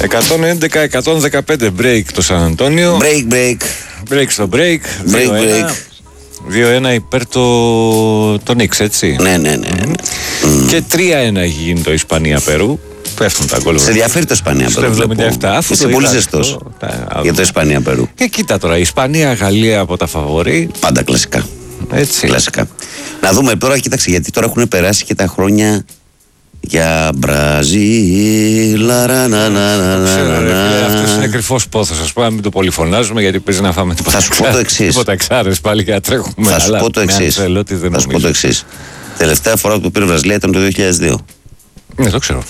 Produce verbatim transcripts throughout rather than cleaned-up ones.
εκατόν έντεκα εκατόν δεκαπέντε break το Σαν Αντώνιο. Break, break. Break στο break. Break, break. δύο ένα υπέρ το, το Νίξ, έτσι. Ναι, ναι, ναι. ναι. Mm. Και τρία ένα έχει γίνει το Ισπανία-Περού. Πέφτουν τα γκολ. Σε ενδιαφέρει το Ισπανία-Περού. Στο εβδομήντα επτά. Αφού είσαι πολύ ζεστός για το Ισπανία-Περού. Και κοίτα τώρα, Ισπανία-Γαλλία από τα φαβορί. Πάντα κλασικά. Έτσι. Κλασικά. Να δούμε τώρα, κοίταξε, γιατί τώρα έχουν περάσει και τα χρόνια για Μπραζίλ. Αυτό είναι κρυφός πόθος. Ας πούμε, μην το πολυφωνάζουμε, γιατί παίζει να φάμε τίποτα. Θα σου πω το εξής. Τίποτα εξάρες πάλι και να τρέχουμε. Θα σου πω το εξής. Θα σου πω το εξής. Τελευταία φορά που το πήρε η Βραζιλία ήταν το δύο χιλιάδες δύο. Ναι, το ξέρω.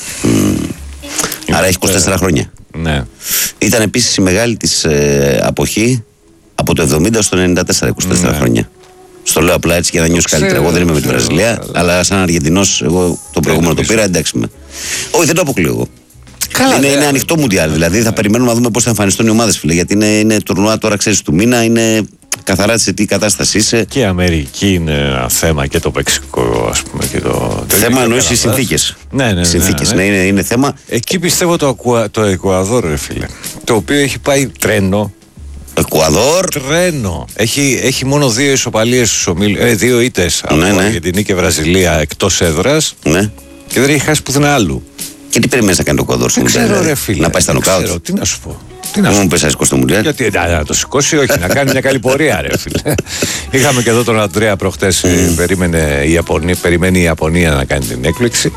Άρα έχει είκοσι τέσσερα χρόνια. Ναι. Ήταν επίσης η μεγάλη της ε, αποχή από το εβδομήντα στο ενενήντα τέσσερα, είκοσι τέσσερα ναι. χρόνια. Στο λέω απλά έτσι για να νιώσει καλύτερα. Εγώ δεν είμαι με τη Βραζιλία, αλλά σαν Αργεντινός, εγώ το προηγούμενο το πήρα, εντάξει με. Όχι, δεν το αποκλείω εγώ. Καλά, είναι, είναι ανοιχτό μουντιάλ. Δηλαδή θα περιμένουμε να δούμε πώς θα εμφανιστούν οι ομάδες, φίλε. Γιατί είναι, είναι τουρνουά τώρα, ξέρεις, του μήνα, είναι καθαρά σε τι κατάσταση είσαι. Και η Αμερική είναι ένα θέμα και το Μεξικό, ας πούμε. Και το... θέμα εννοείς οι συνθήκες. Ναι, ναι, ναι. Συνθήκες, ναι, ναι. ναι, είναι, είναι θέμα. Εκεί πιστεύω το, Ακουα... το Εκουαδόρ, ρε φίλε. Το οποίο έχει πάει τρένο. Εκουαδόρ. Τρένο. Έχει, έχει μόνο δύο ισοπαλίες στους ομίλους. Ε, δύο ήττες από ναι, ναι. Αργεντινή και Βραζιλία εκτός έδρας. Ναι. Και δεν έχει χάσει πουθενά άλλου. Και τι περιμένεις να κάνει το Εκουαδόρ στην Μουντιάλ? Να πάει στα νοκάουτ. Τι να σου πω. Τι να σου πω. Να σηκώσει το Μουντιάλ. Γιατί να, να το σηκώσει, όχι, να κάνει μια καλή πορεία, ρε φίλε. Είχαμε και εδώ τον Αντρέα προχτές. Mm. Περίμενε η Ιαπωνία, περιμένει η Ιαπωνία να κάνει την έκπληξη.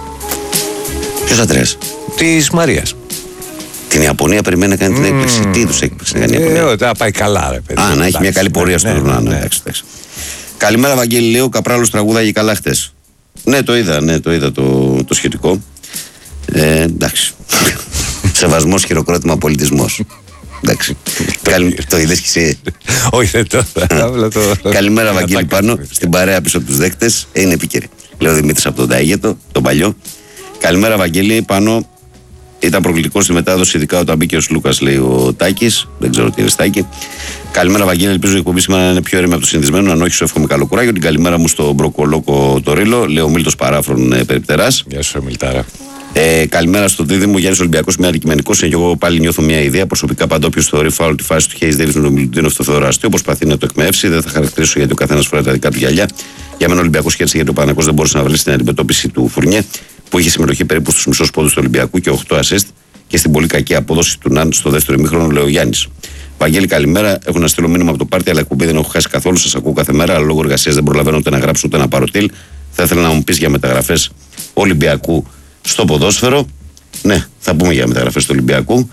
Ποιος Αντρέας? Της Μαρίας. Την Ιαπωνία περιμένει να κάνει την έκπληξη. Τι είδους έκπληξη να κάνει η Ιαπωνία? Ε, να πάει καλά, ρε παιδί. Α, να έχει μια καλή πορεία στο τουρνουά. Καλημέρα, Βαγγέλη. Λέω Καπράλος τραγούδαγε καλά χτες. Ναι, το είδα, ναι, το είδα το, το σχετικό. Ε, εντάξει. Σεβασμός, χειροκρότημα, πολιτισμός. Εντάξει. Το είδες και εσύ? Όχι, δεν το είδα. Καλημέρα, Βαγγέλη, πάνω στην παρέα πίσω από τους δέκτες. Είναι επίκαιρη. Λέω Δημήτρης από τον Ταίγετο, τον παλιό. Καλημέρα, Βαγγέλη, πάνω. Ήταν προκλητικό στη μετάδοση, ειδικά όταν μπήκε ο Λούκας, λέει ο Τάκης. Δεν ξέρω τι είναι Στάκη. Καλημέρα, Βαγγέλη. Ελπίζω η εκπομπή σήμερα να είναι πιο ήρεμη από το συνηθισμένο. Αν όχι, σου εύχομαι καλό κουράγιο. Την καλημέρα μου στον Μπροκολόκο το Ρήλο. Λέω ο Μίλτος Παράφρον ε, Περιπτεράς. Γεια σου, Μιλτάρα. Ε, καλημέρα στον Δίδυμο. Γιάννης Ολυμπιακός, είμαι αντικειμενικός. Και εγώ πάλι νιώθω μια ιδέα. Προσωπικά πάντα όποιος θεωρεί φάουλ τη φάση του Χέις Ντέιβις με τον Μιλουτίνοφ το θεωρώ αστείο. Προσπαθεί να το εκμεύσει. Δεν θα χαρακτηρίσω γιατί ο καθένας φοράει τα δικά του γυαλιά. Για μένα ο Ολυμπιακός χαίρεσε γιατί ο Παναγιώτης δεν μπορούσε να βρει στην αντιμετώπιση του Φουρνιέ που είχε συμμετοχή περίπου στους μισούς πόντους του Ολυμπιακού και οκτώ assist. Και στην πολύ κακή απόδοση του Ναν στο δεύτερο ημίχρονο, λέει ο Γιάννης. Βαγγέλη, καλημέρα. Έχω να στείλω μήνυμα από το πάρτι, αλλά εκπομπή δεν έχω χάσει καθόλου. Σας ακούω κάθε μέρα, αλλά λόγω εργασίας δεν προλαβαίνω ούτε να γράψω ούτε να πάρω τιλ. Θα ήθελα να μου πεις για μεταγραφές Ολυμπιακού στο ποδόσφαιρο. Ναι, θα πούμε για μεταγραφές του Ολυμπιακού.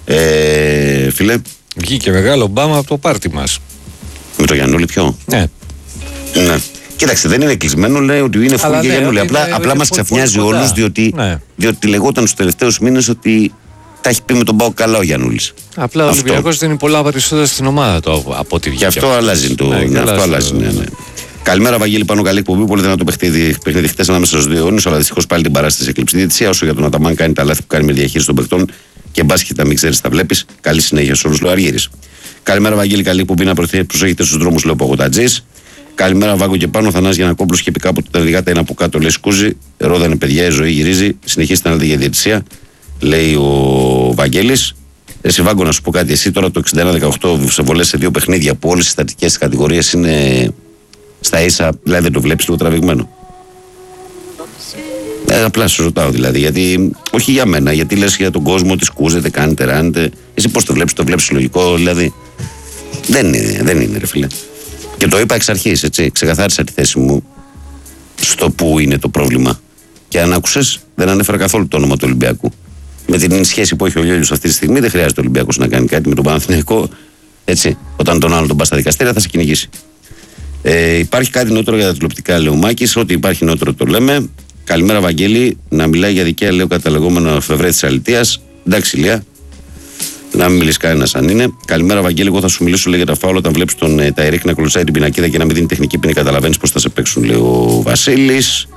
Ε, φίλε. Βγήκε μεγάλο μπάμα από το πάρτι μας. Με το Γιαννούλη ποιο? Ναι. Ναι. Κοίταξε, δεν είναι κλεισμένο, λέει ότι είναι φούλη και Γιαννούλη. Απλά, απλά μας ξαφνιάζει όλους, διότι, ναι. διότι λεγόταν στους τελευταίους μήνες ότι τα έχει πει με τον Πάο καλά ο Γιαννούλης. Απλά ο Ολυμπιακός δίνει πολλά περισσότερα στην ομάδα του από ό,τι βγήκε. Και αυτό αλλάζει. Το, ναι, ναι, αυτό αλλάζει ναι, ναι. Καλημέρα, Βαγγέλη, πάνω καλή εκπομπή. Πολύ δυνατό παιχνίδι, παιχνίδι χτες ανάμεσα στους δύο αιώνες, αλλά δυστυχώς πάλι την παράσταση εκλειψή διαιτησία. Όσο για τον Αταμάν κάνει τα λάθη που κάνει με διαχείριση των παιχτών και μπάσκετ, μην ξέρεις, τα βλέπεις. Καλή συνέχεια σε όλους, λέει ο Αργύρης. Καλημέρα, Βαγγέλη, καλή εκπομπή. Να προσέχετε στους δρόμους, λέει ο Παγωτατζής. Καλημέρα, Βάγκο και πάνω. Θανάς Γιαννακόπουλος και πει κάπου τα εργάτα είναι από κάτω, λέει σκούζει. Ρόδανε παιδιά, η ζωή γυρίζει. Συνεχίστε να λέτε για διαιτησία, λέει ο Βαγγέλης. Εσύ, Βάγκο, να σου πω κάτι. Εσύ τώρα το εξήντα ένα δεκαοκτώ σε βολές σε δύο παιχνίδια που όλες οι στατικές κατηγορίες είναι στα ίσα, δηλαδή δεν το βλέπεις λίγο τραβηγμένο? Ε, απλά σου ρωτάω δηλαδή. Γιατί, όχι για μένα, γιατί λες για τον κόσμο ότι σκούζεται, κάνετε, ράνετε. Εσύ πώς το βλέπεις, το βλέπεις λογικό, δηλαδή. Δεν είναι, δεν είναι, ρε φίλε. Και το είπα εξ αρχής, έτσι. Ξεκαθάρισα τη θέση μου στο που είναι το πρόβλημα. Και αν άκουσες, δεν ανέφερα καθόλου το όνομα του Ολυμπιακού. Με την σχέση που έχει ο Λιόλιος αυτή τη στιγμή, δεν χρειάζεται ο Ολυμπιακός να κάνει κάτι με τον Παναθηναϊκό. Έτσι. Όταν τον άλλο τον πας στα δικαστήρια, θα σε κυνηγήσει. Ε, υπάρχει κάτι νεότερο για τα τηλεοπτικά, λέει ο Μάκης. Ό,τι υπάρχει νεότερο το λέμε. Καλημέρα, Βαγγέλη. Να μιλάει για δικαία, λέω, κατά λεγόμενο εφευρέτη της αλητείας. Εντάξει, Λία. Να μην μιλήσει κανένα αν είναι. Καλημέρα, Βαγγέλη. Εγώ θα σου μιλήσω, λέει, για τα φάουλ όταν βλέπει τον ε, Ταϊρίκ να κολοτσάει την πινακίδα και να μην δίνει τεχνική ποινή. Καταλαβαίνει πώ θα σε παίξουν, λέει ο Βασίλης.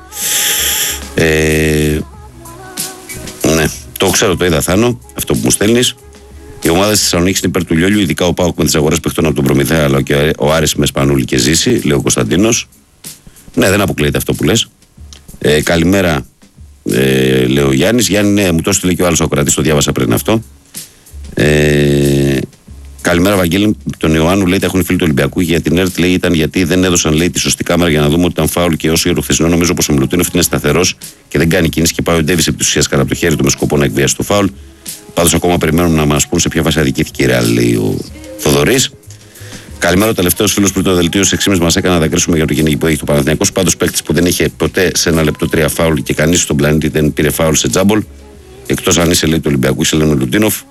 Ε, ναι, το ξέρω, το είδα, Θάνο, αυτό που μου στέλνει. Η ομάδα τη Θεσσαλονίκη είναι υπέρ του Λιόλιου, ειδικά ο Πάοκ με τι αγορές παιχτών από τον Προμηθέα, αλλά και ο Άρης με Σπανούλη και Ζήση, λέει ο Κωνσταντίνος. Ναι, δεν αποκλείεται αυτό που λες. Ε, καλημέρα, ε, λέει ο Γιάννης. Γιάννη, ναι, μου το έστειλε και ο άλλος ο κρατής, το διάβασα πριν αυτό. Ε, καλημέρα, Βαγγέλη. Τον Ιωάννου λέει: τα έχουν οι φίλοι του Ολυμπιακού. Για την ΕΡΤ λέει: ήταν γιατί δεν έδωσαν λέει, τη σωστή κάμερα για να δούμε ότι ήταν φάουλ. Και όσο η χθεσινό νομίζω πω ο Μιλουτίνοφ είναι σταθερό και δεν κάνει κίνηση και πάει ο Ντέβις επί τη ουσία κατά από το χέρι του με σκοπό να εκβιάσει το φάουλ. Πάντως ακόμα περιμένουμε να μας πούν σε ποια φάση αδικήθηκε η Ρεάλ, λέει ο Θοδωρής. Καλημέρα, ο τελευταίος φίλος που το δελτίο στις έξι μας έκανε να δακρύσουμε για το κυνήγι που έχει το Παναθηναϊκός. Πάντως παίκτης που δεν είχε ποτέ σε ένα λεπτό τρία φάουλ και κανείς στον πλανήτη δεν πήρε φάουλ σε τζάμπολ. Εκτός αν είσαι λέει του Ολυμπιακού, είσαι λέει ο Λουντίνοφ.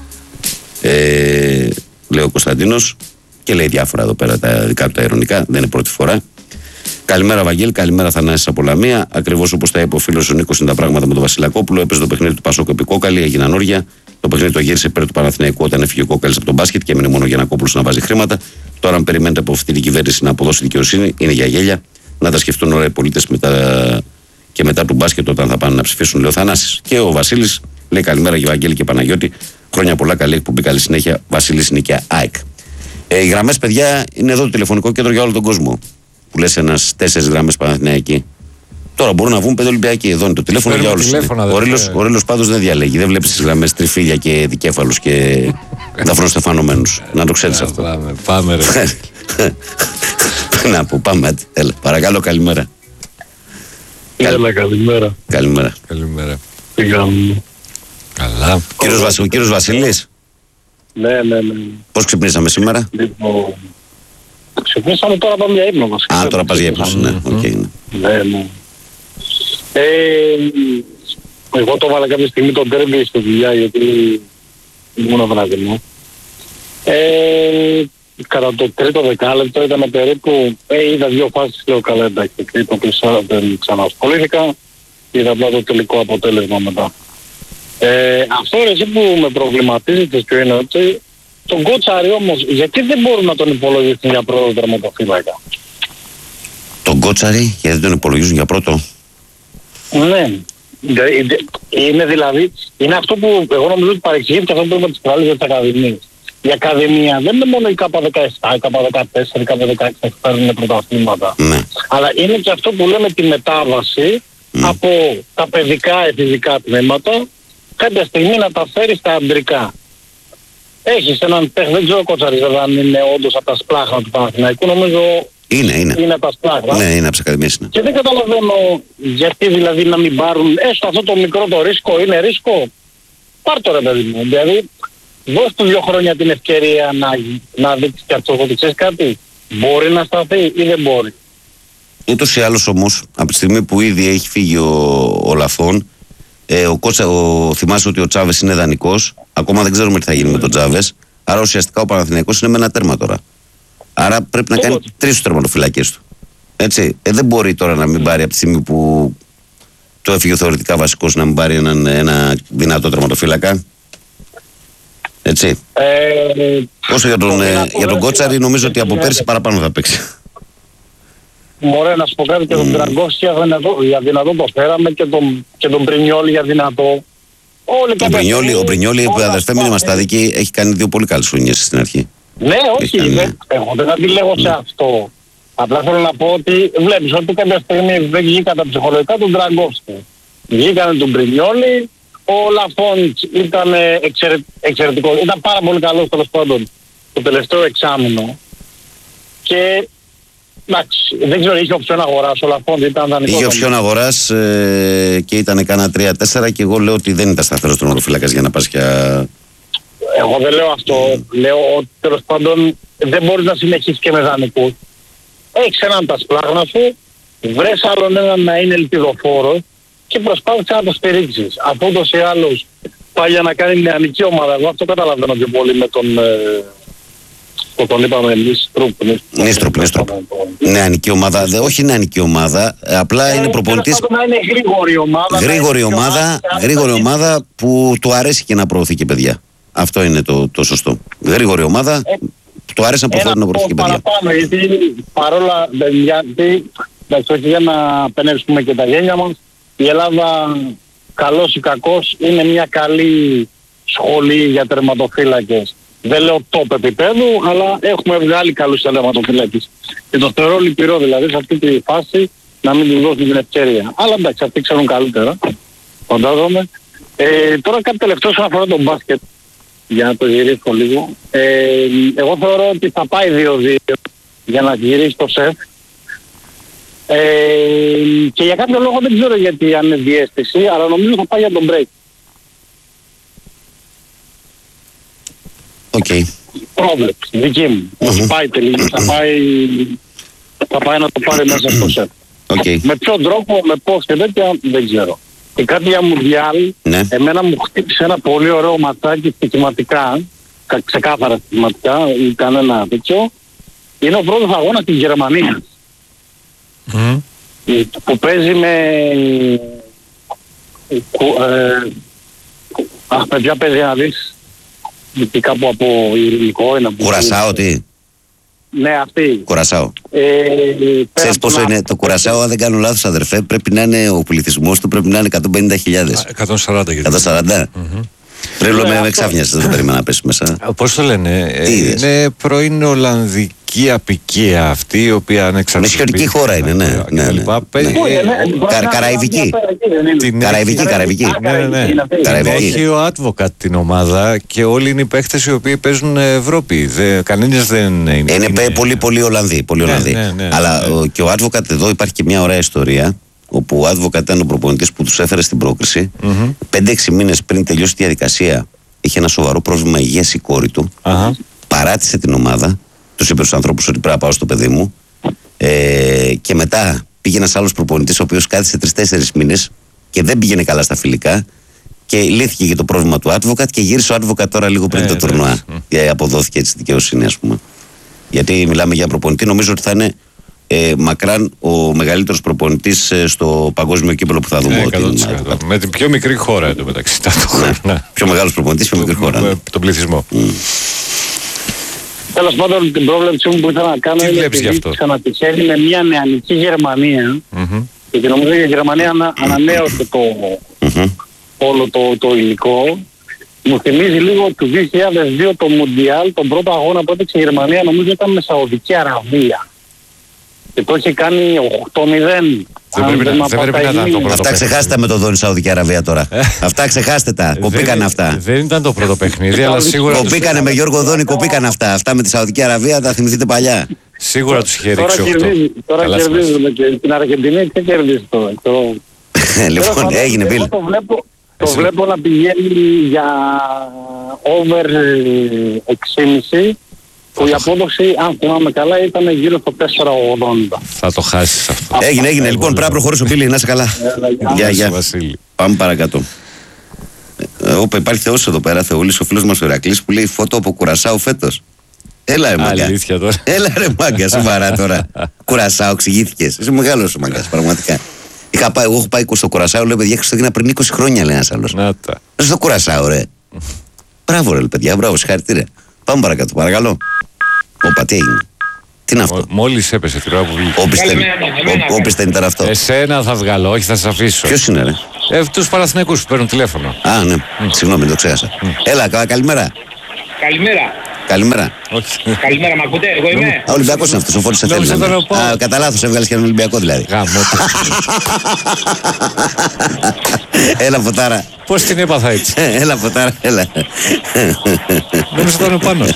Ε, λέει ο Κωνσταντίνος και λέει διάφορα εδώ πέρα τα δικά του τα ειρωνικά. Δεν είναι πρώτη φορά. Καλημέρα, Βαγγέλη. Καλημέρα, Θανάσης από Λαμία. Ακριβώς όπως τα είπε ο φίλος ο Νίκος, είναι τα πράγματα με τον Βασιλακόπουλο. Έπαιζε το παιχνίδι του Πασόκ επί Κόκαλη, έγιναν όρια. Το παιχνίδι το γύρισε υπέρ του Παναθηναϊκού όταν έφυγε ο Κόκαλης από τον μπάσκετ και έμεινε μόνο ο Γιαννακόπουλος να βάζει χρήματα. Τώρα, αν περιμένετε από αυτή την κυβέρνηση να αποδώσει δικαιοσύνη, είναι για γέλια. Να τα σκεφτούν όλα οι πολίτες μετά και μετά του μπάσκετ όταν θα πάνε να ψηφίσουν, λέει ο Θανάσης. Και ο Βασίλης λέει καλημέρα για Βαγγέλη και Παναγιώτη. Χρόνια πολλά, καλή εκπομπή, καλή συνέχεια. Βασίλης Νίκαια ΑΕΚ. Ε, οι γραμμές, παιδιά, είναι εδώ το τηλεφωνικό κέντρο για όλο τον κόσμο. Που λες ένας τέσσερις γραμμές Παναθηναϊκοί. Τώρα μπορούν να βγουν πέντε Ολυμπιακοί. Εδώ είναι το τηλέφωνο για όλους. Ο Ρήλος πάντως δεν διαλέγει. Δεν βλέπεις τις γραμμές τριφύλια και δικέφαλους και δαφροστεφανωμένους. Να το ξέρεις αυτό. Πάμε, πάμε ρε. Να πω, πάμε. Έλα, παρακαλώ, καλημέρα. Έλα, καλημέρα. Καλημέρα. Καλημέρα. Τι κάνουμε. Καλά. Κύριος Βασι, ο κύριος Βασίλης. Ναι, ναι, ναι. Πώς ξυπνήσαμε σήμερα? Λοιπόν, ξυπνήσαμε τώρα, πάμε για ύπνο βασικά. Α, τώρα πας για ύπνο, ναι. Okay, ναι. Ναι, ναι. Ε, εγώ το βάλα κάποια στιγμή τον τέρμπι στη δουλειά γιατί ήμουν βράδυ. Ε, κατά το τρίτο δεκάλεπτο ήταν περίπου, ε, είδα δύο φάσεις, λέω καλά εντάξει, τρίτο πλησάρα δεν ξανασχολήθηκα, είδα απλά το τελικό αποτέλεσμα μετά. Ε, αυτό ρε, εσύ που με προβληματίζεται ποιο είναι ότι τον Κότσαρη όμως, γιατί δεν μπορούν να τον υπολογίσουν για πρώτο τερματοφύλακα? Τον Κότσαρη, γιατί δεν τον υπολογίζουν για πρώτο? Ναι. Είναι δηλαδή, είναι αυτό που εγώ νομίζω ότι παρεξηγείται αυτό που είπα τις προάλλες για τις ακαδημίες. Η ακαδημία δεν είναι μόνο η ΚΑΠΑ δεκαεπτά, η ΚΑΠΑ δεκατέσσερα, η ΚΑΠΑ δεκαέξι που παίρνουν πρωταθλήματα. Ναι. Αλλά είναι και αυτό που λέμε τη μετάβαση mm. από τα παιδικά εφηβικά τμήματα κάποια στιγμή να τα φέρει στα αντρικά. Έχεις έναν τέχνη, δεν ξέρω Κότσαρης αν είναι όντως από τα σπλάχνα του Παναθηναϊκού, νομίζω είναι, είναι. είναι από τα σπλάχνα. Ναι, είναι από τις ακαδημίες. Ναι. Και δεν καταλαβαίνω γιατί δηλαδή να μην πάρουν έστω αυτό το μικρό το ρίσκο, είναι ρίσκο. Πάρ' το ρε παιδί μου, δηλαδή δώσ' του δύο χρόνια την ευκαιρία να, να δείξει και αυτό ότι ξέρεις κάτι, μπορεί να σταθεί ή δεν μπορεί. Ούτως ή άλλως όμως, από τη στιγμή που ήδη έχει φύγει ο, ο Λαφών, ε, ο Κότσα, ο, θυμάσαι ότι ο Τσάβες είναι δανεικός, ακόμα δεν ξέρουμε τι θα γίνει με τον Τσάβες, άρα ουσιαστικά ο Παναθηναϊκός είναι με ένα τέρμα τώρα. Άρα πρέπει να κάνει Πώς? τρεις τους τερματοφυλακές του. Έτσι, ε, δεν μπορεί τώρα να μην πάρει από τη στιγμή που το έφυγε θεωρητικά βασικός να μην πάρει έναν, ένα δυνατό τερματοφύλακα. Έτσι. Ε, Όσο για τον, ε, για τον δεν Κότσαρη, νομίζω ότι από πέρσι παραπάνω θα παίξει. Μωρέ, να σου πω κάτι και τον Τραγκόφσκι για δυνατό, για δυνατό το φέραμε και τον, και τον Πρινιόλη για δυνατό. Όλοι Ο Πρινιόλη, ο Πρινιόλη, αδερφέ, μην είμαστε άδικοι, έχει κάνει δύο πολύ καλές χρονιές στην αρχή. Ναι, όχι, κάνει, δεν, εγώ δεν αντιλέγω σε αυτό. Απλά θέλω να πω ότι βλέπεις ότι κάποια στιγμή δεν βγήκαν τα ψυχολογικά του Τραγκόφσκι. Βγήκαν τον Πρινιόλη, ο Λαφόντς ήταν εξαιρε, εξαιρετικό, ήταν πάρα πολύ καλός τέλος πάντων το τελευταίο εξάμηνο. Και εντάξει, δεν ξέρω, είχε οψιόν αγοράς, ο Λαφόντς ήταν δανεικός. Είχε οψιόν αγοράς ε, και ήταν κάνα τρία τέσσερα και εγώ λέω ότι δεν ήταν σταθερός τερματοφύλακας για να πας για... Εγώ δεν λέω αυτό. Mm. Λέω ότι τέλος πάντων δεν μπορείς να συνεχίσεις και με δανεικούς. Έχεις έναν τα σπλάχνα σου, βρες άλλον έναν να είναι ελπιδοφόρος και προσπάθησε να το στηρίξεις. Από ούτως ή άλλως πάει για να κάνει νεανική ομάδα. Εγώ αυτό καταλαβαίνω και πολύ με τον... Ε, που τον είπαμε Νίστρουπ. Νίστρουπ, Νίστρουπ. Νεανική ομάδα, δε, όχι νεανική ομάδα, απλά ε, είναι προπονητής. Να είναι γρήγορη ομάδα. Γρήγορη ομάδα, γρήγορη ομάδα που του αρέσει και να προωθεί και παιδιά. Αυτό είναι το, το σωστό. Γρήγορη ομάδα, ε, του άρεσε να προωθεί, να προωθεί και παιδιά. Παραπάνω, γιατί παρόλα, γιατί, εντάξει, όχι για να πενεύσουμε και τα γένια μας, η Ελλάδα, καλός ή κακός, είναι μια καλή σχολή για τερματοφύλακες. Δεν λέω top επίπεδου, αλλά έχουμε βγάλει καλούς τερματοφύλακες. Και το θεωρώ λυπηρό δηλαδή σε αυτή τη φάση να μην τους δώσουν την ευκαιρία. Αλλά εντάξει, αυτοί ξέρουν καλύτερα, φαντάζομαι. Ε, τώρα κάτι τελευταίο όσον αφορά τον μπάσκετ. για να το γυρίσω λίγο. Ε, εγώ θεωρώ ότι θα πάει δύο δύο για να γυρίσει το σεφ. Ε, και για κάποιο λόγο δεν ξέρω γιατί, αν είναι διαίσθηση, αλλά νομίζω θα πάει για τον break. Οκ. Okay. Πρόβλεψη, δική μου. Mm-hmm. Θα πάει τελείως, θα πάει, θα πάει να το πάρει μέσα στο σεφ. Okay. Με ποιον τρόπο, με πώς και τέτοια, δεν ξέρω. Και κάτι για Μουντιάλ, ναι. Εμένα μου χτύπησε ένα πολύ ωραίο ματσάκι στοιχηματικά, ξεκάθαρα στοιχηματικά, ή κανένα τέτοιο. Είναι ο πρώτος αγώνας της Γερμανίας. Mm. Που παίζει με... Ε, αχ, παιδιά, παίζει να δεις. Κάπου από ειρηνικό είναι. Κουρασάω, τι? Ναι, αυτή. Κουρασάω. Ε, Ξέρεις πόσο είναι το Κουρασάω, αν δεν κάνω λάθος, αδερφέ, πρέπει να είναι, ο πληθυσμός του πρέπει να είναι εκατόν πενήντα χιλιάδες. εκατόν σαράντα. εκατόν σαράντα. Mm-hmm. Πρέπει να με, με ξάφνιασε, δεν το περίμενα να πέσει μέσα. Πώς το λένε, είναι πρώην Ολλανδική απικία αυτή, η οποία ανεξαρτητοποιήθηκε. Νησιωτική χώρα είναι, ναι. ναι, ναι, ναι. Καραϊβική. Καραϊβική, Καραϊβική. Έχει ο Advocat την ομάδα και όλοι είναι οι παίχτες οι οποίοι παίζουν Ευρώπη. Κανένας δεν είναι. Είναι πολύ πολύ Ολλανδοί. Αλλά και ο Advocat εδώ υπάρχει και μια ωραία ιστορία. Όπου ο Advocat ήταν ο προπονητής που τους έφερε στην πρόκριση. Mm-hmm. πέντε έξι μήνες πριν τελειώσει τη διαδικασία, είχε ένα σοβαρό πρόβλημα υγείας η κόρη του. Uh-huh. Παράτησε την ομάδα, τους είπε στους ανθρώπους ότι πρέπει να πάω στο παιδί μου. Ε, και μετά πήγε ένας άλλος προπονητής, ο οποίος κάθισε τρεις τέσσερις μήνες και δεν πήγαινε καλά στα φιλικά. Και λύθηκε και το πρόβλημα του Advocat και γύρισε ο Advocat τώρα λίγο πριν ε, το τουρνουά. Και αποδόθηκε έτσι δικαιοσύνη, ας πούμε. Γιατί μιλάμε για προπονητή, νομίζω ότι θα είναι. Ε, μακράν ο μεγαλύτερος προπονητής ε, στο παγκόσμιο κύπελλο που θα δούμε. Ε, ότι με την πιο μικρή χώρα εντωμεταξύ. Ναι. Πιο μεγάλος προπονητής, πιο μικρή χώρα. Με τον πληθυσμό. Mm. Τέλος πάντων, την πρόβλεψή μου που ήθελα να κάνω είναι ότι ξανατυχαίνει με μια νεανική Γερμανία. Mm-hmm. Και νομίζω ότι η Γερμανία ανα, ανανέωσε το, mm-hmm. όλο το, το υλικό. Μου θυμίζει λίγο του δύο χιλιάδες δύο το Μουντιάλ, τον πρώτο αγώνα που έπαιξε η Γερμανία, νομίζω ήταν με Σαουδική Αραβία. Και το έχει κάνει οκτώ μηδέν. Δεν πρέπει να, δεν πρέπει να ήταν το πρώτο. Αυτά ξεχάστε με το Δόνι Σαουδική Αραβία τώρα. Αυτά ξεχάστε τα. Κοπήκανε αυτά. Δεν ήταν το πρώτο παιχνίδι, αλλά σίγουρα. Κοπήκανε με Γιώργο Δόνι, κοπήκανε αυτά. Αυτά με τη Σαουδική Αραβία τα θυμηθείτε παλιά. Σίγουρα τους είχε ρίξει οκτώ. Τώρα κερδίζουμε και την Αργεντινή και κερδίζει τώρα. Λοιπόν, έγινε Μπιλ. Το βλέπω να πηγαίνει για over έξι κόμμα πέντε. Που η απόδοση, αν θυμάμαι καλά, ήταν γύρω στο τέσσερα ογδόντα. Θα το χάσεις αυτό. Έγινε, έγινε. Λοιπόν, πρέπει να προχωρήσω, Πίλη, να είσαι καλά. Γεια, γεια. Πάμε παρακάτω. Όπα, υπάρχει Θεός εδώ πέρα, Θεούλης, ο φίλος μας ο Ηρακλής, που λέει φώτο από Κουρασάου φέτος. Έλα ρε μάγκα. Αλήθεια τώρα. Έλα ρε μάγκα, σοβαρά τώρα. Κουρασάου, εξηγήθηκες. Είσαι μεγάλος ο μάγκας, πραγματικά. Είχα πάει, εγώ έχω πάει στο Κουρασάου, λέω παιδιά, Χριστούγεννα πριν είκοσι χρόνια, λέει ένας άλλος. Να τα. Στο Κουρασάου, ρε. Μπράβο, ρε παιδιά, μπράβο, συγχαρητήρια. Πάμε παρακάτω, παρακαλώ. Όπα, τι έγινε. Τι είναι αυτό. Μόλις έπεσε την ώρα που βγήκε. Όπισθεν ήταν αυτό. Εσένα θα βγάλω, όχι θα σας αφήσω. Ποιος είναι, ρε. Ε, τους Παναθηναϊκούς που παίρνουν τηλέφωνο. Α, ναι. Mm. Συγγνώμη, το ξέχασα. Mm. Έλα, κα, καλημέρα. Καλημέρα. Καλημέρα. Καλημέρα, μ' ακούτε, εγώ είμαι. Α, Ολυμπιακός είναι αυτός, ο Φόρτης θέλει. Α, κατά λάθος έβγαλες και έναν Ολυμπιακό δηλαδή. Γάμο. Έλα, Φωτάρα. Πώς την έπαθα έτσι. Έλα, Φωτάρα, έλα. Νομίζω ήταν ο Πάνος.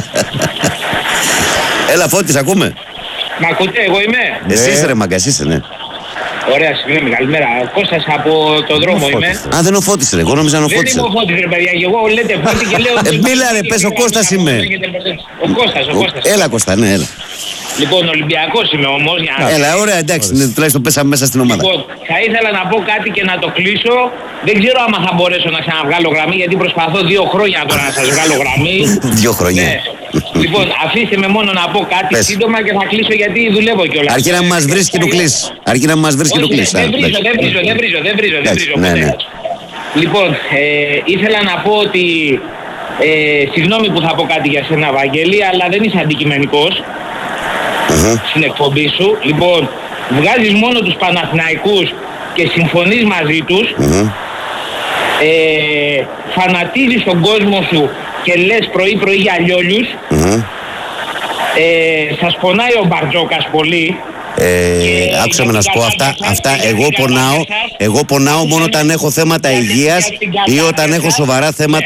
Έλα, Φώτης, ακούμε. Μ' ακούτε, εγώ είμαι. Εσύ είσαι ρε μάγκα, εσύ είσαι, ναι. Ωραία, συγγνώμη, καλημέρα. Κώστας από το δρόμο είμαι. Α, δεν είναι ο Φώτης ρε, εγώ νόμιζα είναι ο Φώτης. Δεν είμαι ο Φώτης ρε παιδιά, και εγώ λέτε Φώτη και λέω... Ε, μίλα ρε, πες ο Κώστας είμαι. Ο Κώστας, ο Κώστας. Έλα Κώστα, ναι, έλα. Λοιπόν, Ολυμπιακός είμαι όμως. Έλα, ωραία, εντάξει, τουλάχιστον πέσαμε μέσα στην ομάδα. Λοιπόν, θα ήθελα να πω κάτι και να το κλείσω. Δεν ξέρω άμα θα μπορέσω να ξαναβγάλω γραμμή, γιατί προσπαθώ δύο χρόνια τώρα να σας βγάλω γραμμή. Δύο χρόνια. Ναι. Λοιπόν, αφήστε με μόνο να πω κάτι Πες. σύντομα και θα κλείσω γιατί δουλεύω κιόλας. Αρκεί να μας βρεις και του κλείς. Αρκεί να μας βρεις και του κλείς. Δεν βρίζω, δεν βρίζω, δεν βρίζω, δεν βρίζω, δεν βρίζω. Ναι, ναι. Λοιπόν, ε, ήθελα να πω ότι ε, συγγνώμη που θα πω κάτι για σένα, Βαγγέλη, αλλά δεν είσαι αντικειμενικός uh-huh. στην εκπομπή σου. Λοιπόν, βγάζεις μόνο τους Παναθηναϊκούς και συμφωνείς μαζί τους. Uh-huh. Ε, φανατίζεις τον κόσμο σου και λες πρωί-πρωί για λιόλιους. Mm-hmm. Ε, σας πονάει ο Μπαρτζόκας πολύ. Ε, άκουσα με να σου πω αυτά, αυτά εγώ πονάω, εγώ πονάω μόνο όταν έχω θέματα υγείας ή όταν έχω σοβαρά θέματα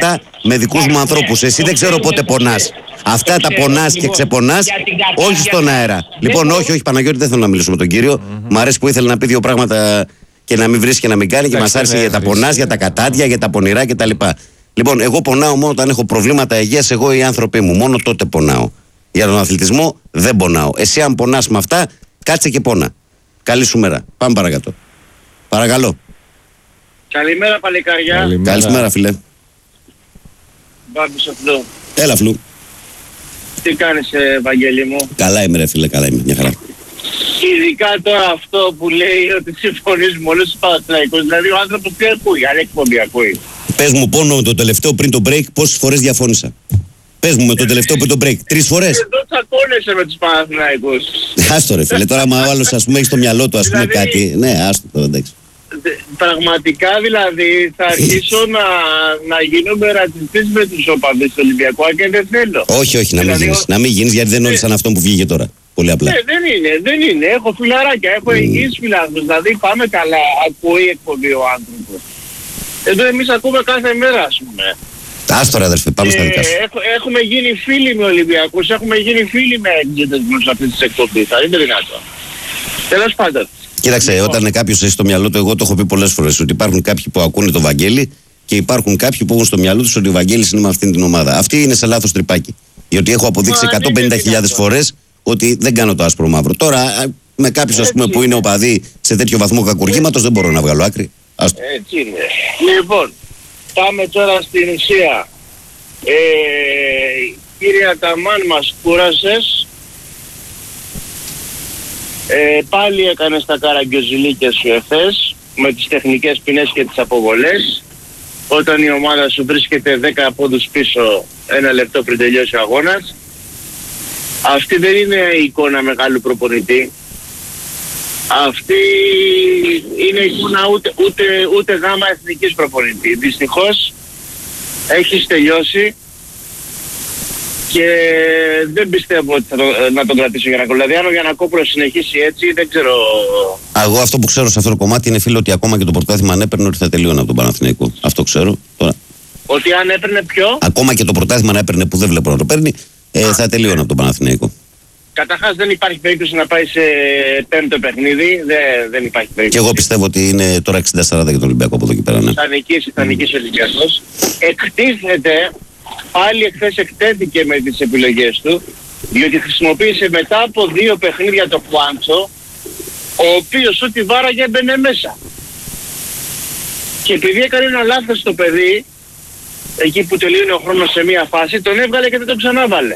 με δικούς μου ανθρώπους. Εσύ δεν ξέρω πότε πονάς. Αυτά τα πονάς και ξεπονάς, όχι στον αέρα. Λοιπόν, όχι, όχι, Παναγιώτη, δεν θέλω να μιλήσω με τον κύριο. Μ' αρέσει που ήθελε να πει δύο πράγματα και να μην βρίσκει και να μην κάνει και μας άρεσε για τα πονάς, για τα κατάντια, για τα πονηρά κτλ. Λοιπόν, εγώ πονάω μόνο όταν έχω προβλήματα υγείας, εγώ ή οι άνθρωποι μου. Μόνο τότε πονάω. Για τον αθλητισμό δεν πονάω. Εσύ, αν πονάς με αυτά, κάτσε και πόνα. Καλή σου μέρα. Πάμε παρακάτω. Παρακαλώ. Καλημέρα, παλικάρια. Καλημέρα. Καλησπέρα, φίλε. Μπάμπης ο Φλού. Έλα, Φλού. Τι κάνεις, ε, Βαγγέλη μου? Καλά είμαι, ρε φίλε, καλά είμαι. Μια χαρά. Ειδικά τώρα αυτό που λέει ότι συμφωνείς με όλους τους Παναθηναϊκούς. Δηλαδή ο άνθρωπος τι ακούει, αν εκπομπή ακούει. Πες μου πόνο το τελευταίο πριν το break, πόσες φορές διαφώνησα. Πες μου με το τελευταίο πριν το break, τρεις φορές. Εδώ τσακώνεσαι με τους Παναθηναϊκούς. Άστο ρε φίλε, τώρα άμα ο άλλος ας πούμε έχει στο μυαλό του ας πούμε Δηλαδή- κάτι. Ναι, άστο τώρα, εντάξει. Δε- Πραγματικά δηλαδή θα αρχίσω να, να γίνομαι ρατσιστής με τους οπαδούς του Ολυμπιακού και δεν θέλω. Όχι, όχι, να μην Δηλαδή, γίνεις. ο- Να μην γίνεις γιατί δεν είναι όλοι σαν αυτόν που βγήκε τώρα. Πολύ απλά. Ναι, δεν είναι, δεν είναι. Έχω φιλαράκια, έχω υγιείς φιλάθλους. Δηλαδή πάμε καλά, ακούει η εκπομπή ο άνθρωπος. Εδώ εμείς ακούμε κάθε μέρα, ας πούμε. Άστο ρε αδερφέ, πάμε στα δικά σου. Έχ- έχουμε γίνει φίλοι με Ολυμπιακούς, έχουμε γίνει φίλοι με έξιτες μας αυτής της εκπομπής. Θα είναι δυνατό. Τέλος πάντων. Κοίταξε, Λοιπόν. όταν κάποιος έχει στο μυαλό του, εγώ το έχω πει πολλές φορές, ότι υπάρχουν κάποιοι που ακούνε το Βαγγέλη και υπάρχουν κάποιοι που έχουν στο μυαλό τους ότι ο Βαγγέλης είναι με αυτήν την ομάδα. Αυτή είναι σε λάθος τρυπάκι. Γιατί έχω αποδείξει Μα, εκατόν πενήντα χιλιάδες είναι φορές ότι δεν κάνω το άσπρο μαύρο. Τώρα, α, με κάποιους ας πούμε Έτσι που είναι είναι. οπαδοί σε τέτοιο βαθμό κακουργήματος δεν μπορώ να βγάλω άκρη. Άστο. Έτσι είναι. Λοιπόν, πάμε τώρα στην ουσία. Ε, κύριε Αταμάν, μας κούρασες. Ε, πάλι έκανες τα καραγκιόζηλίκια σου εχθές με τις τεχνικές ποινές και τις αποβολές. Όταν η ομάδα σου βρίσκεται δέκα πόντους πίσω ένα λεπτό πριν τελειώσει ο αγώνας. Αυτή δεν είναι η εικόνα μεγάλου προπονητή. Αυτή είναι εικόνα ούτε, ούτε, ούτε γάμα εθνικής προπονητή. Δυστυχώς έχεις τελειώσει και δεν πιστεύω ότι θα το, να τον κρατήσει ο Γιαννακόπουλος. Δηλαδή αν ο Γιαννακόπουλος συνεχίσει έτσι δεν ξέρω... Εγώ αυτό που ξέρω σε αυτό το κομμάτι είναι φίλο ότι ακόμα και το πρωτάθλημα αν έπαιρνε ότι θα τελείωνε από τον Παναθηναϊκό. Αυτό ξέρω. Τώρα. Ότι αν έπαιρνε πιο... Ακόμα και το πρωτάθλημα να έπαιρνε που δεν βλέπω να το παίρνει, ε, θα τελείωνε από τον Παναθηναϊκό. Καταρχάς δεν υπάρχει περίπτωση να πάει σε πέμπτο παιχνίδι. Δεν, δεν υπάρχει περίπτωση. Και εγώ πιστεύω ότι είναι τώρα εξήντα σαράντα για τον Ολυμπιακό από εδώ και πέρα. Ναι. Θα νικήσει, θα νικήσει ο Ολυμπιακός. Εκτίθεται, πάλι εχθές εκτέθηκε με τις επιλογές του, διότι χρησιμοποίησε μετά από δύο παιχνίδια το Χουάντσο, ο οποίος ό,τι βάραγε έμπαινε μέσα. Και επειδή έκανε ένα λάθος το παιδί, εκεί που τελείωνε ο χρόνος σε μία φάση, τον έβγαλε και δεν τον ξανάβαλε.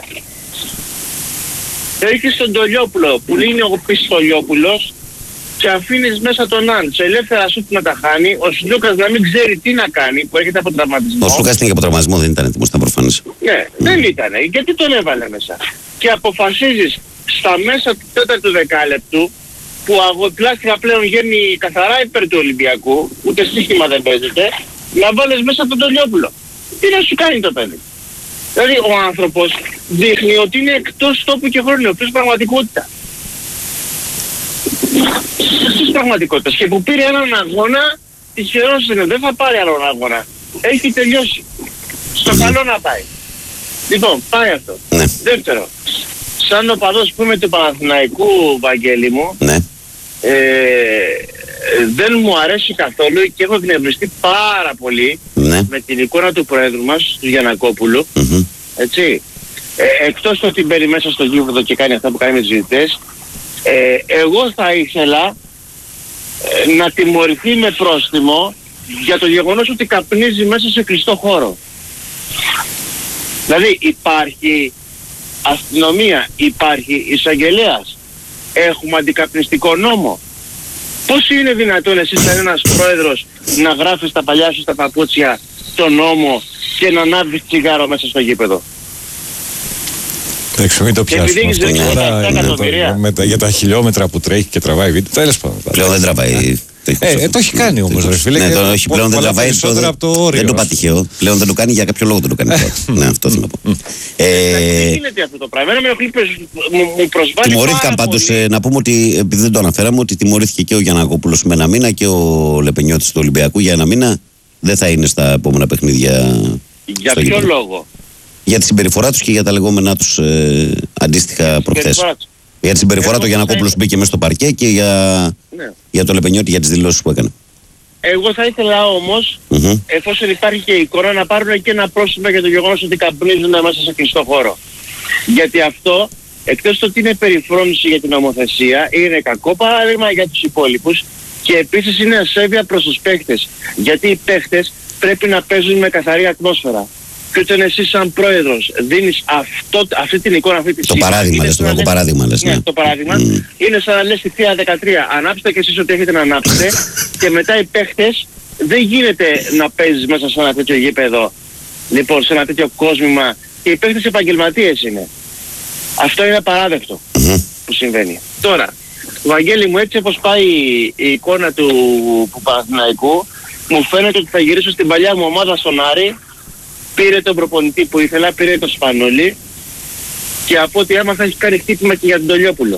Έχεις τον Τολιόπουλο που είναι ο Πιστολιόπουλος και αφήνεις μέσα τον Αν. Σε ελεύθερα σούτ να τα χάνει, ο Σλούκας να μην ξέρει τι να κάνει, που έρχεται από τραυματισμό. Ο Σλούκας ήταν και από τραυματισμό, δεν ήταν έτοιμος, ήταν προφανές. Ναι, δεν ήτανε. Γιατί τον έβαλε μέσα. Και αποφασίζεις στα μέσα του τέταρτου δεκάλεπτου, που αγωτλάστηκα πλέον γίνει καθαρά υπέρ του Ολυμπιακού, ούτε στοίχημα δεν παίζεται, να βάλεις μέσα τον Τολιόπουλο. Τι να σου κάνει το παιδί. Δηλαδή ο άνθρωπος δείχνει ότι είναι εκτός τόπου και χρόνου, εκτός πραγματικότητα. Εκτός πραγματικότητας. Και που πήρε έναν αγώνα, τυχερός είναι, δεν θα πάρει άλλον αγώνα. Έχει τελειώσει. Στο καλό να πάει. Λοιπόν, πάει αυτό. Ναι. Δεύτερο, σαν οπαδός που είμαι του Παναθηναϊκού, Βαγγέλη μου, Ναι. ε, δεν μου αρέσει καθόλου και έχω εκνευριστεί πάρα πολύ Ναι. με την εικόνα του Προέδρου μας, του Γιαννακόπουλου, Μμμ. έτσι. Ε, εκτός το ότι μπαίνει μέσα στο γήπεδο και κάνει αυτά που κάνει με τους ζητητές, ε, εγώ θα ήθελα ε, να τιμωρηθεί με πρόστιμο για το γεγονός ότι καπνίζει μέσα σε κλειστό χώρο. Δηλαδή υπάρχει αστυνομία, υπάρχει εισαγγελέας, έχουμε αντικαπνιστικό νόμο. Πώς είναι δυνατόν εσείς σαν ένας πρόεδρος να γράφεις τα παλιά σου στα παπούτσια το νόμο και να ανάβεις τσιγάρο μέσα στο γήπεδο. Εντάξει, μην το Και πιάσουμε επειδή αυτό έχεις τώρα. δεκαεπτά είναι το- εκατομμύρια. με τα- Για τα χιλιόμετρα που τρέχει και τραβάει βίντεο. Τέλος πάντων. Πλέον δεν τραβάει. Ε, ε, το έχει κάνει όμως, ρε φίλε, Ναι, και το, όχι, πο- πλέον δεν πολλά τραβάει. Το, περισσότερα από το όριο. δεν το πάει τυχαίο. Πλέον δεν το κάνει για κάποιο λόγο δεν το κάνει. αυτό. Ναι, αυτό θέλω να πω. Δεν Ε, γίνεται αυτό το πράγμα. Εμένα με ενοχλεί, πες- μου, μου προσβάλλει Τιμωρήθηκαν πάρα πάντως, πολύ. ε, να πούμε ότι, επειδή δεν το αναφέραμε, ότι τιμωρήθηκε και ο Γιαννακόπουλος με ένα μήνα και ο Λεπενιώτης του Ολυμπιακού για ένα μήνα. Δεν θα είναι στα επόμενα παιχνίδια Για ποιο γήπεδο. λόγο? Για τη συμπεριφορά τους και για τα λεγόμενά τους ε, αντίστοιχα προχθές. Για τη συμπεριφορά του Γιαννακόπουλος που μπήκε μέσα στο παρκέ και για, ναι. για το Λεπενιώτη για τις δηλώσεις που έκανε. Εγώ θα ήθελα όμως, Mm-hmm. εφόσον υπάρχει και η εικόνα, να πάρουν και ένα πρόσημο για το γεγονός ότι καπνίζουν μέσα σε κλειστό χώρο. Γιατί αυτό, εκτός το ότι είναι περιφρόνηση για την νομοθεσία, είναι κακό παράδειγμα για τους υπόλοιπους και επίσης είναι ασέβεια προς τους παίχτες. Γιατί οι παίχτες πρέπει να παίζουν με καθαρή ατμόσφαιρα. Και όταν εσύ σαν πρόεδρος δίνεις αυτό, αυτή την εικόνα, αυτή τη Το παράδειγμα, λες, το κακό παράδειγμα, λες. Ναι, Ναι, το παράδειγμα. Mm. Είναι σαν να λες στη θεία δεκατρία, ανάψτε και εσείς ό,τι έχετε να ανάψετε και μετά οι παίχτες δεν γίνεται να παίζεις μέσα σε ένα τέτοιο γήπεδο, λοιπόν, σε ένα τέτοιο κόσμημα και οι παίχτες επαγγελματίες είναι. Αυτό είναι απαράδεκτο Mm-hmm. που συμβαίνει. Τώρα, Βαγγέλη μου, έτσι όπως πάει η εικόνα του, του Παναθηναϊκού, μου φαίνεται ότι θα γυρίσω στην παλιά μου ομάδα στον Άρη. Πήρε τον προπονητή που ήθελα, πήρε τον Σπανούλη και από ό,τι άμαθα έχει κάνει χτύπημα και για τον Τολιόπουλο.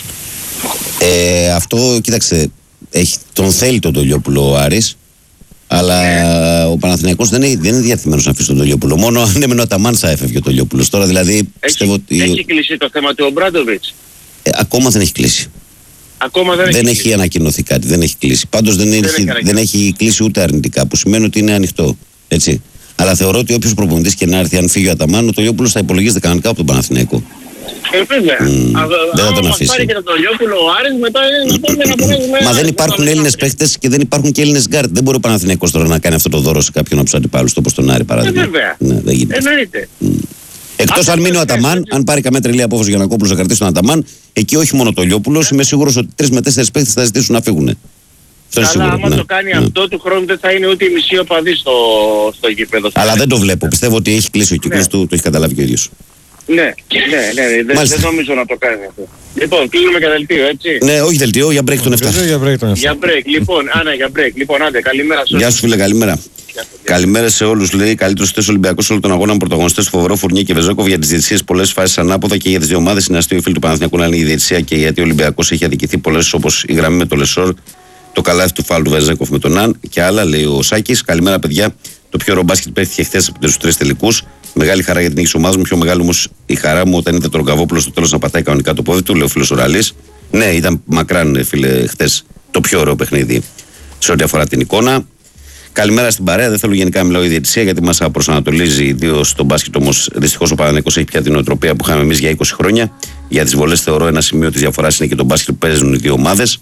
Ε, αυτό, κοίταξε, έχει, τον θέλει τον Τολιόπουλο ο Άρης, αλλά Ναι. ο Παναθηναϊκός δεν είναι, δεν είναι διατεθειμένος να αφήσει τον Τολιόπουλο. Μόνο αν έμενε ο Αταμάν θα έφευγε ο Τολιόπουλος. Τώρα δηλαδή πιστεύω Έχει, ότι. έχει κλείσει το θέμα του Ομπράντοβιτς. Ε, ακόμα δεν έχει κλείσει. Ακόμα δεν, Δεν έχει, έχει ανακοινωθεί κάτι, δεν έχει κλείσει. Πάντως δεν, Δεν έχει, έχει δεν ανακοινωθεί. έχει κλείσει ούτε αρνητικά, που σημαίνει ότι είναι ανοιχτό. Έτσι. Αλλά θεωρώ ότι όποιος προπονητής και να έρθει, αν φύγει ο Αταμάν, ο Τολιόπουλος θα υπολογίζεται κανονικά από τον Παναθηναϊκό. Ε, βέβαια. Mm, Α, δεν θα άμα τον μας αφήσει. πάρει και τον Τολιόπουλο ο Άρης, μετά είναι να παίζουμε... Μα δεν υπάρχουν Έλληνες παίχτες και δεν υπάρχουν και Έλληνες γκάρτ. Δεν μπορεί ο Παναθηναϊκός τώρα να κάνει αυτό το δώρο σε κάποιον από τους αντιπάλους του, όπως τον Άρη παράδειγμα. Ε, βέβαια. Ναι, δεν γίνεται. Εννοείται. Εκτός αν μείνει ο Αταμάν, αν πάρει καμία τρελή απόφαση για να Γιαννακόπουλος να κρατήσει τον Αταμάν, εκεί όχι μόνο το Λιόπουλος, είμαι σίγουρος ότι τρεις με τέσσερις παίχτες θα ζητήσουν να φύγουν. Αυτό είναι Καλά, σίγουρο. άμα Ναι, το κάνει ναι. αυτό, του χρόνου δεν θα είναι ούτε η μισή οπαδή στο, στο γήπεδο. Αλλά δεν το βλέπω. Πιστεύω ότι έχει κλείσει ο κύκλος Ναι. του, το έχει καταλάβει και ο ίδιος. Ναι, ναι, ναι, δεν, Μάλιστα. δεν νομίζω να το κάνει αυτό. Λοιπόν, κλείνουμε για δελτίο, έτσι. Ναι, όχι δελτίο, για break τον εφτά. Για break τον Για break, λοιπόν, άνα για break. Λοιπόν, άντε, καλημέρα σε όλους. Γεια σου φίλε, καλημέρα. Καλημέρα σε όλους, λέει. Καλύτερο τεστ Ολυμπιακός όλων των αγώνων πρωταγωνιστές του Φοβερό, Φουρνιέ και Βεζόκοβ για τις διαιτησίες πολλές φάσεις ανάποδα και για τις δύο ομάδες. Είναι αστείο οι φίλοι του Παναθηναϊκού να είναι η διαιτησία και γιατί ο Ολυμπιακός έχει αδικηθεί πολλές όπως η γραμμή με το Λεσόρ, το καλάθι του φάουλ του Βεζόκοβ με τον Ναν και άλλα, λέει ο Σάκης. Καλημέρα, παιδιά. Το πιο ωραίο μπάσκετ πέφτει χθες από τους τρεις τελικούς. Μεγάλη χαρά για την νίκη ομάδα μου. Πιο μεγάλη όμως η χαρά μου όταν είδα τον Ρογκαβόπουλο στο τέλος να πατάει κανονικά το πόδι του, λέει ο φίλος Οραλής. Ναι, ήταν μακράν, φίλε, χθες το πιο ωραίο παιχνίδι σε ό,τι αφορά την εικόνα. Καλημέρα στην παρέα. Δεν θέλω γενικά να μιλάω για διαιτησία γιατί μας προσανατολίζει ιδίως στο μπάσκετ. Όμως δυστυχώς ο Παναθηναϊκός έχει πια την νοοτροπία που είχαμε εμείς για είκοσι χρόνια. Για τις βολές θεωρώ ένα σημείο της διαφοράς είναι και το μπάσκετ που παίζουν οι δύο ομάδες.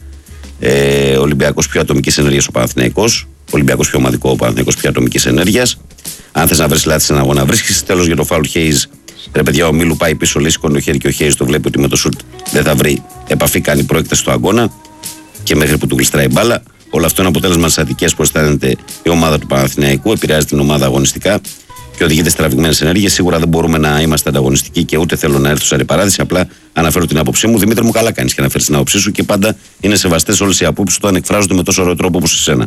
Ε, Ολυμπιακός πιο ατομικής ενέργειας ο Παναθηναϊκός. Ολυμπιακός πιο ομαδικό, ο Παναθηναϊκός πιο ατομικής ενέργειας. Αν θες να βρεις λάθη σε ένα αγώνα, βρίσκεις. Τέλος για το φάουλ Χέιζ. Ρε παιδιά, ο Μίλου πάει πίσω, λέει σηκώνει το χέρι και ο Χέιζ το βλέπει ότι με το σουτ δεν θα βρει επαφή, κάνει πρόεκταση στο αγώνα και μέχρι που του γλιστράει μπάλα. Όλο αυτό είναι αποτέλεσμα της αδικίας που αισθάνεται η ομάδα του Παναθηναϊκού, επηρεάζει την ομάδα αγωνιστικά και οδηγείται σε τραβηγμένες ενέργειες. Σίγουρα δεν μπορούμε να είμαστε ανταγωνιστικοί και ούτε θέλω να έρθω σε αντιπαράθεση. Απλά αναφέρω την άποψή μου. Δημήτρη μου, καλά κάνεις και αναφέρεις την άποψή σου και πάντα είναι σεβαστές όλες οι απόψεις όταν εκφράζονται με τόσο ωραίο τρόπο όπως εσένα.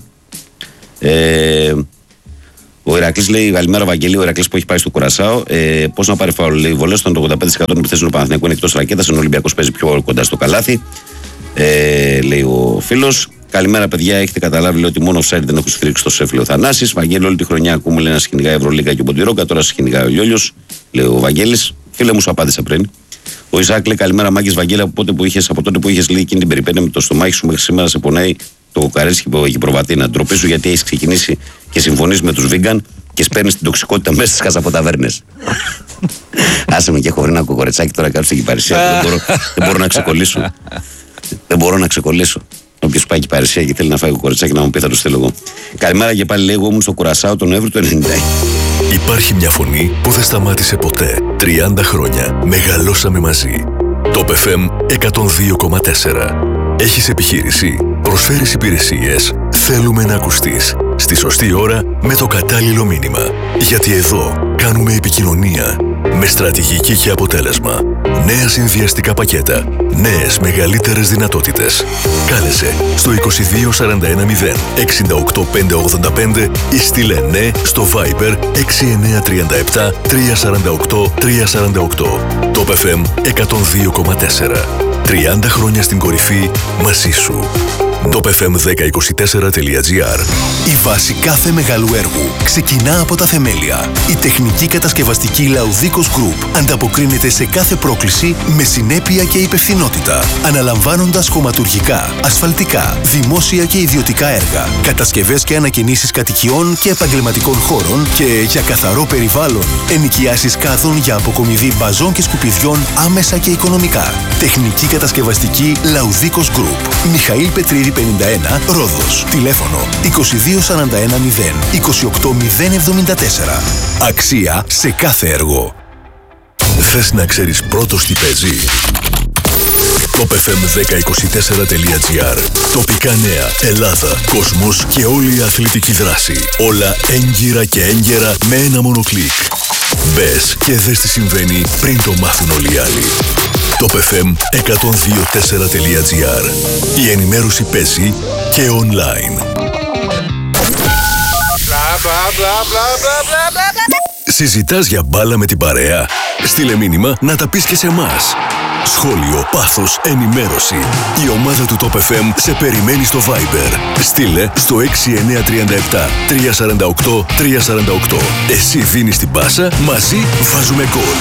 Ε, ο Ηρακλής λέει: καλημέρα, Βαγγελή. Ο Ηρακλής που έχει πάει στο Κουρασάο. Ε, Πώς να πάρει φάουλ, λέει βολές. Όταν το ογδόντα πέντε τοις εκατό των επιθέσεων του Παναθηναϊκού είναι εκτός ρακέτας, ενώ ο Ολυμπιακός παίζει πιο κοντά στο καλάθι. Ε, λέει ο φίλος. Καλημέρα, παιδιά. Έχετε καταλάβει λέει, ότι μόνο offside δεν έχω στηρίξει το Σεφ, λέει ο Θανάσης. Βαγγέλη, όλη τη χρονιά ακούμε λέει, να σε κυνηγάει Ευρωλίγκα και ο Ποντιρόκα. Τώρα σε κυνηγάει ο Λιόλιος, λέει ο Βαγγέλης. Φίλε μου, σου απάντησα πριν. Ο Ισάκ λέει: καλημέρα, Μάγκης Βαγγέλη. Από, πότε που είχες, από τότε που είχε λέει εκείνη την περιπέτεια με το στομάχι σου μέχρι σήμερα σε πονάει το κοκαρέτσι που έχει προβατεί. Να ντροπή σου γιατί έχει ξεκινήσει και συμφωνεί με του vegan και σπέρνει την τοξικότητα μέσα στι χαζαποταβέρνες. Άσε με και έχω βρει ένα κοκορετσάκι τώρα κάτω στην Κυπαρισία. δεν, μπορώ, δεν μπορώ να ξεκολλήσω. Δεν μπορώ να ξεκολλήσω. Όποιο πάει εκεί Παρισία και θέλει να φάει κοκορετσάκι να μου πει θα το στείλω εγώ. Καλημέρα και πάλι λέει: εγώ ήμουν στο Κουρασάο τον Νοέμβριο του ενενήντα. Υπάρχει μια φωνή που δεν σταμάτησε ποτέ. τριάντα χρόνια μεγαλώσαμε μαζί. Το πι εφ εμ εκατόν δύο κόμμα τέσσερα. Έχεις επιχείρηση, προσφέρεις υπηρεσίες. Θέλουμε να ακουστείς. Στη σωστή ώρα με το κατάλληλο μήνυμα. Γιατί εδώ κάνουμε επικοινωνία με στρατηγική και αποτέλεσμα. Νέα συνδυαστικά πακέτα. Νέες μεγαλύτερες δυνατότητες. Κάλεσε στο είκοσι δύο σαράντα ένα μηδέν εξήντα οκτώ πεντακόσια ογδόντα πέντε ή στείλε ναι στο Viber έξι εννιά τρία επτά τρία τέσσερα οκτώ τρία τέσσερα οκτώ. Top εφ εμ εκατόν δύο κόμμα τέσσερα. τριάντα χρόνια στην κορυφή μαζί σου. top εφ εμ δέκα είκοσι τέσσερα τελεία τζι άρ. Η βάση κάθε μεγάλου έργου ξεκινά από τα θεμέλια. Η τεχνική κατασκευαστική Laudicos Group ανταποκρίνεται σε κάθε πρόκληση με συνέπεια και υπευθυνότητα, αναλαμβάνοντας χωματουργικά, ασφαλτικά, δημόσια και ιδιωτικά έργα, κατασκευές και ανακαινήσεις κατοικιών και επαγγελματικών χώρων και για καθαρό περιβάλλον, ενοικιάσεις κάδων για αποκομιδή μπαζών και σκουπιδιών άμεσα και οικονομικά. Τεχνική κατασκευαστική Laudicos Group. Μιχαήλ Πετρίδη πενήντα ένα, Ρόδος. Τηλέφωνο είκοσι δύο σαράντα ένα μηδέν είκοσι οκτώ μηδέν εβδομήντα τέσσερα. Αξία σε κάθε έργο. Θες να ξέρεις πρώτος τι παίζει? top εφ εμ δέκα είκοσι τέσσερα τελεία τζι άρ. Τοπικά νέα, Ελλάδα, κόσμος και όλη η αθλητική δράση. Όλα έγκυρα και έγκαιρα με ένα μόνο κλικ. Μπες και δες τι συμβαίνει πριν το μάθουν όλοι οι άλλοι. top εφ εμ εκατόν δύο τέσσερα τελεία τζι άρ. Η ενημέρωση παίζει και online. Συζητάς για μπάλα με την παρέα? Στείλε μήνυμα να τα πεις και σε εμάς. Σχόλιο, πάθος, ενημέρωση. Η ομάδα του Top εφ εμ σε περιμένει στο Viber. Στείλε στο έξι εννιά τρία επτά τρία τέσσερα οκτώ τρία τέσσερα οκτώ. Εσύ δίνεις την πάσα, μαζί βάζουμε γκολ.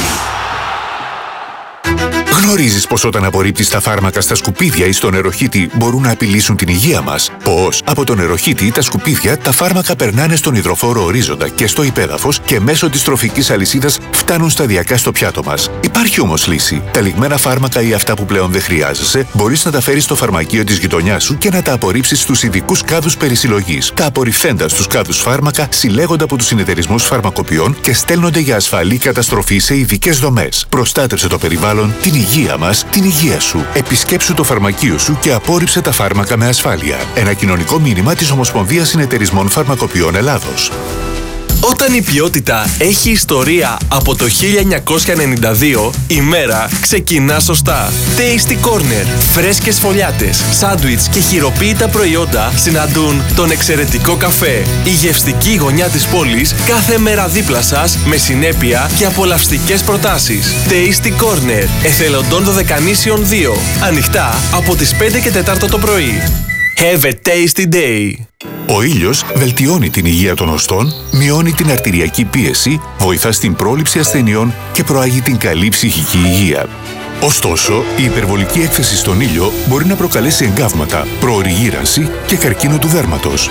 Γνωρίζεις πως όταν απορρίπτεις τα φάρμακα στα σκουπίδια ή στο νεροχύτη μπορούν να απειλήσουν την υγεία μας? Πώς? Από το νεροχύτη ή τα σκουπίδια τα φάρμακα περνάνε στον υδροφόρο ορίζοντα και στο υπέδαφος και μέσω της τροφικής αλυσίδας φτάνουν σταδιακά στο πιάτο μας. Υπάρχει όμως λύση. Τα λιγμένα φάρμακα ή αυτά που πλέον δεν χρειάζεσαι μπορείς να τα φέρεις στο φαρμακείο της γειτονιάς σου και να τα απορρίψεις στους ειδικούς κάδους περισυλλογής. Τα απορριφθέντα στους κάδους φάρμακα συλλέγονται από τους συνεταιρισμούς φαρμακοποιών και στέλνονται για ασφαλή καταστροφή σε ειδικές δομές. Προστάτευσε το περιβάλλον, την υγεία μας, την υγεία σου. Επισκέψου το φαρμακείο σου και απόρριψε τα φάρμακα με ασφάλεια. Ένα κοινωνικό μήνυμα της Ομοσπονδίας Συνεταιρισμών Φαρμακοποιών Ελλάδος. Όταν η ποιότητα έχει ιστορία από το χίλια εννιακόσια ενενήντα δύο, η μέρα ξεκινά σωστά. Tasty Corner. Φρέσκες φωλιάτες, σάντουιτς και χειροποίητα προϊόντα συναντούν τον εξαιρετικό καφέ. Η γευστική γωνιά της πόλης κάθε μέρα δίπλα σας με συνέπεια και απολαυστικές προτάσεις. Tasty Corner. Εθελοντών Δωδεκανήσιων δύο. Ανοιχτά από τις πέντε και τέσσερα το πρωί. Have a tasty day. Ο ήλιος βελτιώνει την υγεία των οστών, μειώνει την αρτηριακή πίεση, βοηθά στην πρόληψη ασθενειών και προάγει την καλή ψυχική υγεία. Ωστόσο, η υπερβολική έκθεση στον ήλιο μπορεί να προκαλέσει εγκάβματα, προωρή γύρανση και καρκίνο του δέρματος.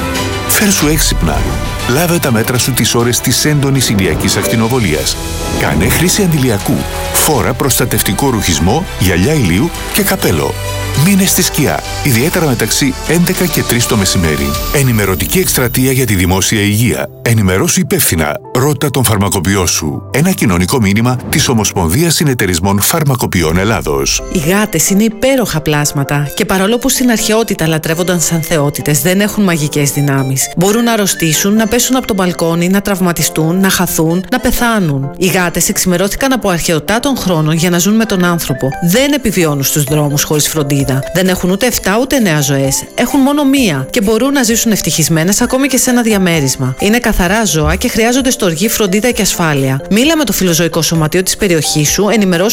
Φέρσου έξυπνα. Λάβε τα μέτρα σου τις ώρες της έντονης ηλιακής ακτινοβολίας. Κάνε χρήση αντιλιακού. Φόρα προστατευτικό ρουχισμό, γυαλιά ηλίου και καπέλο. Μείνε στη σκιά, ιδιαίτερα μεταξύ έντεκα και τρεις το μεσημέρι. Ενημερωτική εκστρατεία για τη δημόσια υγεία. Ενημερώσου υπεύθυνα. Ρώτα τον φαρμακοποιό σου. Ένα κοινωνικό μήνυμα της Ομοσπονδίας Συνεταιρισμών Φαρμακοποιών Ελλάδος. Οι γάτες είναι υπέροχα πλάσματα και παρόλο που στην αρχαιότητα λατρεύονταν σαν θεότητες, δεν έχουν μαγικές δυνάμεις. Μπορούν να αρρωστήσουν, να πέσουν από το μπαλκόνι, να τραυματιστούν, να χαθούν, να πεθάνουν. Οι γάτες εξημερώθηκαν από αρχαιοτά των χρόνων για να ζουν με τον άνθρωπο. Δεν επιβιώνουν στους δρόμους χωρίς φροντίδα. Δεν έχουν ούτε εφτά ούτε εννέα ζωές. Έχουν μόνο μία και μπορούν να ζήσουν ευτυχισμένες ακόμη και σε ένα διαμέρισμα. Είναι καθαρά ζώα και χρειάζονται στοργή, φροντίδα και ασφάλεια. Μίλα με το φιλοζωικό σωματείο της περιοχής σου, ενημερώσου